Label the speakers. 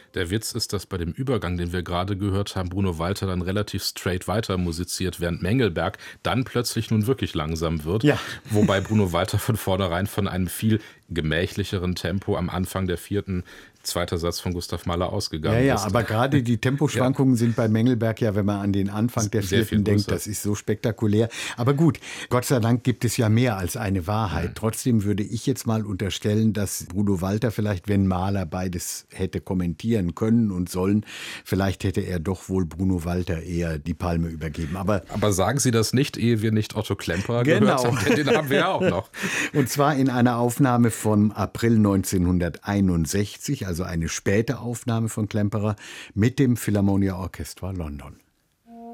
Speaker 1: Der Witz ist, dass bei dem Übergang, den wir gerade gehört haben, Bruno Walter dann relativ straight weiter musiziert, während Mengelberg dann plötzlich nun wirklich langsam wird.
Speaker 2: Ja.
Speaker 1: Wobei Bruno Walter von vornherein von einem viel gemächlicheren Tempo am Anfang der vierten, zweiter Satz von Gustav Mahler ausgegangen
Speaker 2: Ja,
Speaker 1: ist.
Speaker 2: aber gerade die Temposchwankungen sind bei Mengelberg ja, wenn man an den Anfang der
Speaker 1: Sehr viel
Speaker 2: vierten denkt,
Speaker 1: größer.
Speaker 2: das ist so spektakulär. Aber gut, Gott sei Dank gibt es ja mehr als eine Wahrheit. Trotzdem würde ich jetzt mal unterstellen, dass Bruno Walter vielleicht, wenn Mahler beides hätte kommentieren können und sollen, vielleicht hätte er doch wohl Bruno Walter eher die Palme übergeben. Aber
Speaker 1: sagen Sie das nicht, ehe wir nicht Otto Klemperer
Speaker 2: Genau.
Speaker 1: gehört haben, denn den haben wir ja auch noch.
Speaker 2: Und zwar in einer Aufnahme vom April 1961, also eine späte Aufnahme von Klemperer mit dem Philharmonia Orchestra London.